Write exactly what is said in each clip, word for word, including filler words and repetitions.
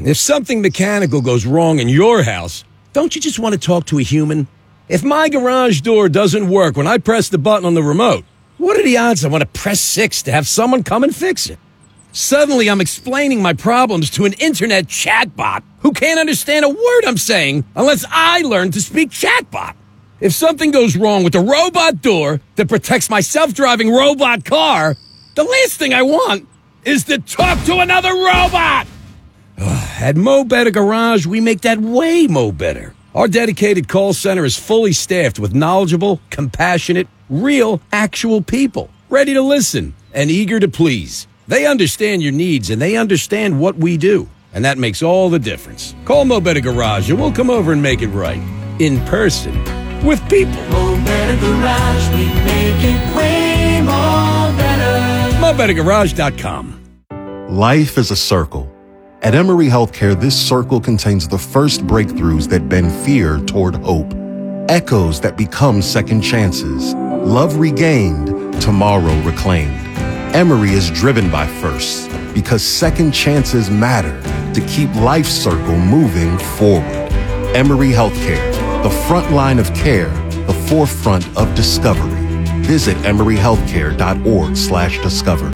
if something mechanical goes wrong in your house, don't you just want to talk to a human? If my garage door doesn't work when I press the button on the remote, what are the odds I want to press six to have someone come and fix it? Suddenly, I'm explaining my problems to an internet chatbot who can't understand a word I'm saying unless I learn to speak chatbot. If something goes wrong with the robot door that protects my self-driving robot car, the last thing I want is to talk to another robot. At Mo Better Garage, we make that way mo better. Our dedicated call center is fully staffed with knowledgeable, compassionate, real, actual people, ready to listen and eager to please. They understand your needs and they understand what we do, and that makes all the difference. Call Mo Better Garage and we'll come over and make it right. In person. With people. Mo Better Garage, we make it way more better. Mo Better Garage dot com. Life is a circle. At Emory Healthcare, this circle contains the first breakthroughs that bend fear toward hope. Echoes that become second chances. Love regained, tomorrow reclaimed. Emory is driven by firsts because second chances matter to keep life's circle moving forward. Emory Healthcare, the front line of care, the forefront of discovery. Visit emory healthcare dot org slash discover.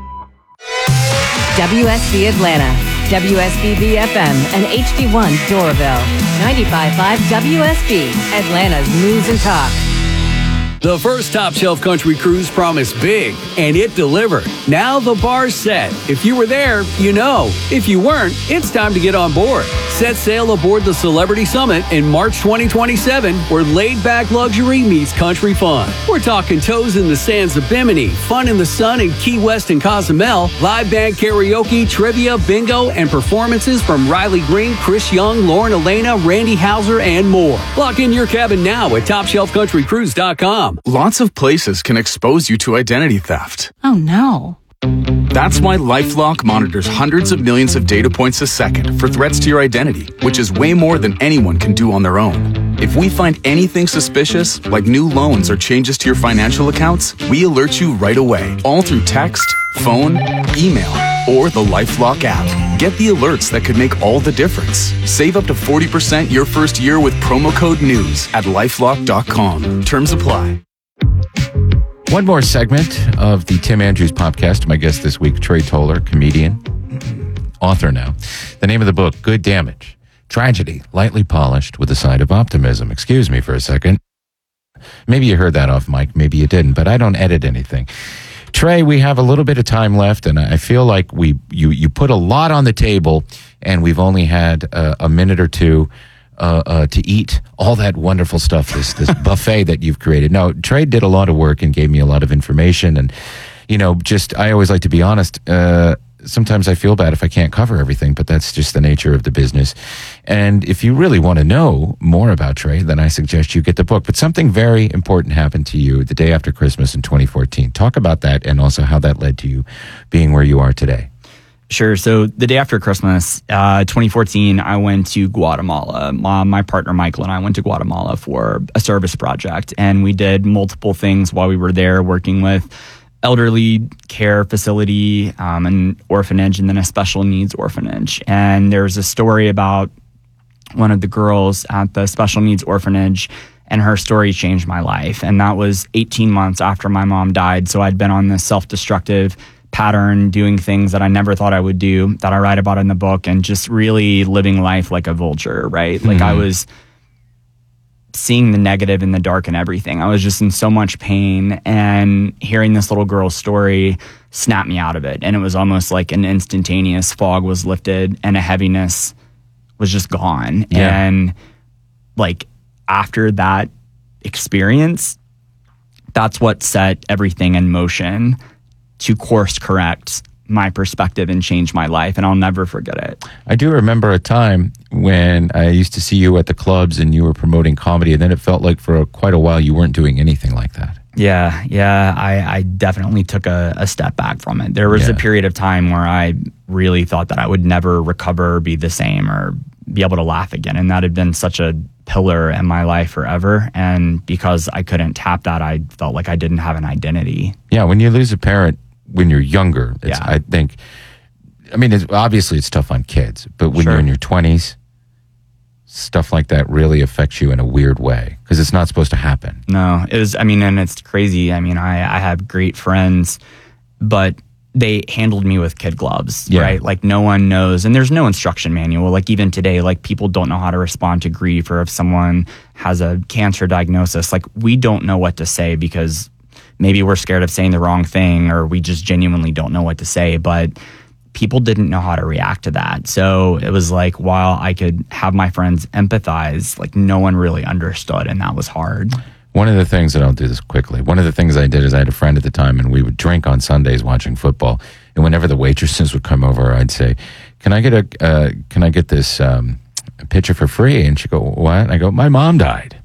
W S B Atlanta, W S B B F M, and H D one Doraville. ninety-five point five W S B, Atlanta's News and Talk. The first Top Shelf Country Cruise promised big, and it delivered. Now the bar's set. If you were there, you know. If you weren't, it's time to get on board. Set sail aboard the Celebrity Summit in March twenty twenty-seven, where laid-back luxury meets country fun. We're talking toes in the sands of Bimini, fun in the sun in Key West and Cozumel, live band karaoke, trivia, bingo, and performances from Riley Green, Chris Young, Lauren Elena, Randy Hauser, and more. Lock in your cabin now at top shelf country cruise dot com. Lots of places can expose you to identity theft. Oh no. That's why LifeLock monitors hundreds of millions of data points a second for threats to your identity, which is way more than anyone can do on their own. If we find anything suspicious, like new loans or changes to your financial accounts, we alert you right away, all through text, phone, email, or the LifeLock app. Get the alerts that could make all the difference. Save up to forty percent your first year with promo code NEWS at lifelock dot com. Terms apply. One more segment of the Tim Andrews podcast. My guest this week, Trey Toller, comedian, author now. The name of the book, Good Damage. Tragedy, lightly polished with a side of optimism. Excuse me for a second. Maybe you heard that off mic, maybe you didn't, but I don't edit anything. Trey, we have a little bit of time left, and I feel like we you you put a lot on the table, and we've only had uh, a minute or two uh, uh, to eat all that wonderful stuff, this this buffet that you've created. Now, Trey did a lot of work and gave me a lot of information, and you know, just I always like to be honest. Uh, sometimes I feel bad if I can't cover everything, but that's just the nature of the business. And if you really want to know more about Trey, then I suggest you get the book. But something very important happened to you the day after Christmas in twenty fourteen. Talk about that and also how that led to you being where you are today. Sure. So the day after Christmas, uh, twenty fourteen, I went to Guatemala. My, my partner, Michael, and I went to Guatemala for a service project. And we did multiple things while we were there, working with elderly care facility, um, an orphanage, and then a special needs orphanage. And there's a story about one of the girls at the special needs orphanage, and her story changed my life. And that was eighteen months after my mom died. So I'd been on this self-destructive pattern, doing things that I never thought I would do, that I write about in the book, and just really living life like a vulture, right? Mm-hmm. Like I was seeing the negative and the dark and everything. I was just in so much pain, and hearing this little girl's story snapped me out of it. And it was almost like an instantaneous fog was lifted and a heaviness was just gone. Yeah. And like after that experience, that's what set everything in motion to course correct my perspective and change my life, and I'll never forget it. I do remember a time when I used to see you at the clubs and you were promoting comedy, and then it felt like for a, quite a while you weren't doing anything like that. Yeah, yeah, I, I definitely took a, a step back from it. There was yeah. a period of time where I really thought that I would never recover or be the same or be able to laugh again, and that had been such a pillar in my life forever. And because I couldn't tap that, I felt like I didn't have an identity. Yeah, when you lose a parent when you're younger, it's, yeah. I think I mean, it's, obviously it's tough on kids, but when Sure. you're in your twenties, stuff like that really affects you in a weird way because it's not supposed to happen. No, it was, I mean, and it's crazy. I mean, I, I have great friends, but they handled me with kid gloves, Yeah. right? Like no one knows, and there's no instruction manual. Like even today, like people don't know how to respond to grief, or if someone has a cancer diagnosis, like we don't know what to say because maybe we're scared of saying the wrong thing, or we just genuinely don't know what to say. But people didn't know how to react to that. So it was like, while I could have my friends empathize, like no one really understood, and that was hard. One of the things that I'll do this quickly. One of the things I did is I had a friend at the time, and we would drink on Sundays watching football. And whenever the waitresses would come over, I'd say, "Can I get a uh, Can I get this um, picture for free?" And she'd go, "What?" And I go, "My mom died."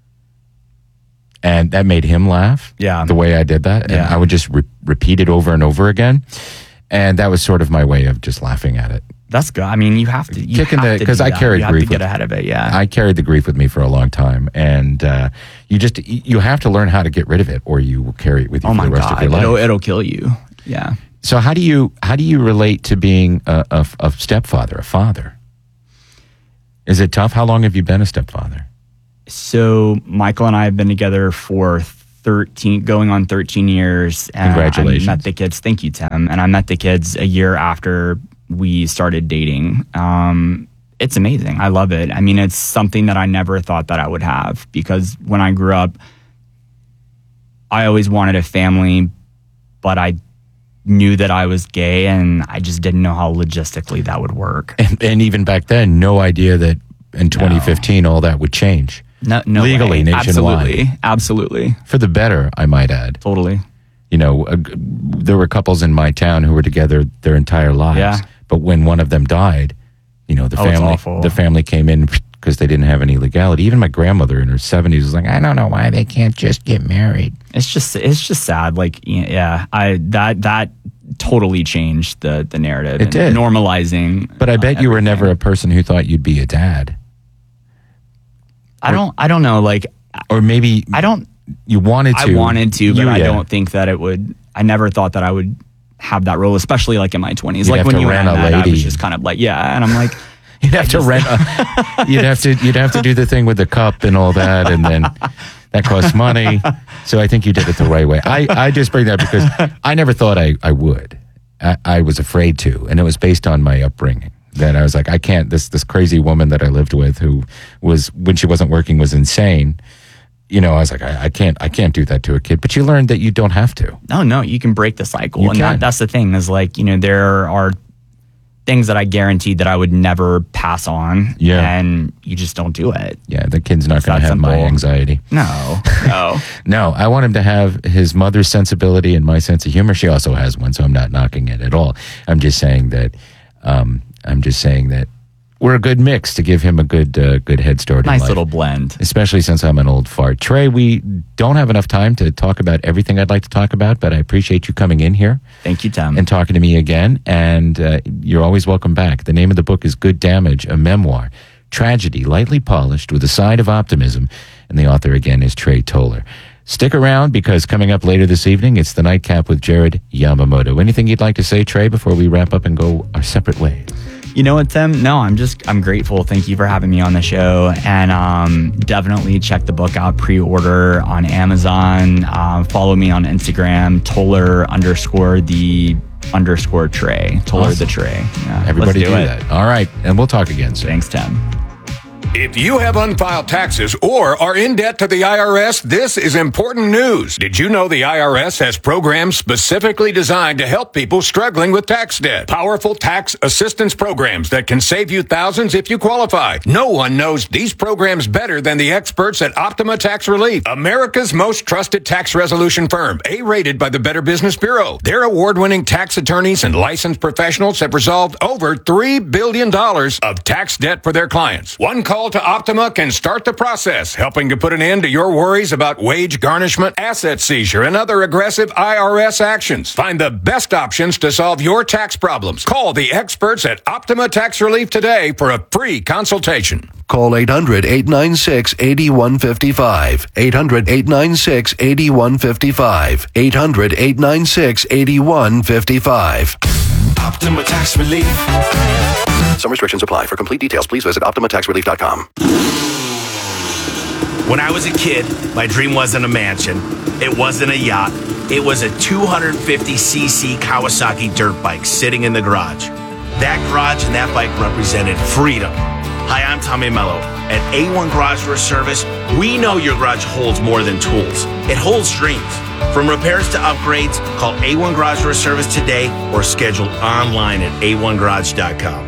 And that made him laugh. Yeah. The way I did that, and Yeah. I would just re- repeat it over and over again. And that was sort of my way of just laughing at it. That's good. I mean, you have to. You Kicking have the- to 'cause do I that. carried You have grief to get with- ahead of it. Yeah. I carried the grief with me for a long time, and uh, you just you have to learn how to get rid of it, or you will carry it with you oh for my the rest god, of your life. it'll it'll kill you. Yeah. So how do you how do you relate to being a, a, a stepfather, a father? Is it tough? How long have you been a stepfather? So Michael and I have been together for thirteen, going on thirteen years. And Congratulations. I met the kids. Thank you, Tim. And I met the kids a year after we started dating. Um, it's amazing. I love it. I mean, it's something that I never thought that I would have, because when I grew up, I always wanted a family, but I knew that I was gay, and I just didn't know how logistically that would work. And, and even back then, no idea that in twenty fifteen all that would change. No, no Legally, way. nationwide. Absolutely. Absolutely. For the better, I might add. Totally. You know, uh, there were couples in my town who were together their entire lives. Yeah. But when one of them died, you know, the Oh, it's family awful. the family came in because they didn't have any legality. Even my grandmother in her seventies was like, I don't know why they can't just get married. It's just it's just sad. Like yeah, I that that totally changed the the narrative. It and did. normalizing. But I bet uh, you were everything. never a person who thought you'd be a dad. I don't I don't know. Like Or maybe I don't. you wanted to. I wanted to, but You, I yeah. don't think that it would. I never thought that I would have that role, especially like in my twenties. You'd Like have when to you rent had a that, I lady. was just kind of like yeah, and I'm like. You'd have to rent. A, you'd have to. You'd have to do the thing with the cup and all that, and then that costs money. So I think you did it the right way. I, I just bring that because I never thought I, I would. I, I was afraid to, and it was based on my upbringing. That I was like, I can't. This this crazy woman that I lived with, who was when she wasn't working, was insane. You know, I was like, I, I can't. I can't do that to a kid. But you learned that you don't have to. No, no, you can break the cycle, You and can. that, that's the thing. Is like you know there are things that I guaranteed that I would never pass on. Yeah. and you just don't do it. Yeah, the kid's not It's going to that have my simple. anxiety. No, no. No, I want him to have his mother's sensibility and my sense of humor. She also has one, so I'm not knocking it at all. I'm just saying that. Um, I'm just saying that we're a good mix to give him a good, uh, good head start. in Nice life. little blend. Especially since I'm an old fart. Trey, we don't have enough time to talk about everything I'd like to talk about, but I appreciate you coming in here Thank you, Tim. and talking to me again. And uh, you're always welcome back. The name of the book is Good Damage, a memoir. Tragedy, lightly polished with a side of optimism. And the author again is Trey Toller. Stick around because coming up later this evening, it's the Nightcap with Jared Yamamoto. Anything you'd like to say, Trey, before we wrap up and go our separate ways? You know what, Tim? No, I'm just, I'm grateful. Thank you for having me on the show. And um, definitely check the book out, pre-order on Amazon. Um, follow me on Instagram, Toller underscore the underscore Trey. Toller Awesome. the Trey. Yeah, Everybody let's do, do, it. that. All right. And we'll talk again soon. Thanks, Tim. If you have unfiled taxes or are in debt to the I R S, this is important news. Did you know the I R S has programs specifically designed to help people struggling with tax debt? Powerful tax assistance programs that can save you thousands if you qualify. No one knows these programs better than the experts at Optima Tax Relief, America's most trusted tax resolution firm, A-rated by the Better Business Bureau. Their award-winning tax attorneys and licensed professionals have resolved over three billion dollars of tax debt for their clients. One call to Optima can start the process, helping to put an end to your worries about wage garnishment, asset seizure, and other aggressive I R S actions. Find the best options to solve your tax problems. Call the experts at Optima Tax Relief today for a free consultation. Call eight hundred, eight nine six, eight one five five. eight hundred, eight nine six, eight one five five. eight hundred, eight nine six, eight one five five. Optima Tax Relief. Some restrictions apply. For complete details, please visit Optima Tax Relief dot com. When I was a kid, my dream wasn't a mansion. It wasn't a yacht. It was a two hundred fifty c c Kawasaki dirt bike sitting in the garage. That garage and that bike represented freedom. Hi, I'm Tommy Mello. At A one Garage Door Service, we know your garage holds more than tools. It holds dreams. From repairs to upgrades, call A one Garage Door Service today or schedule online at A one garage dot com.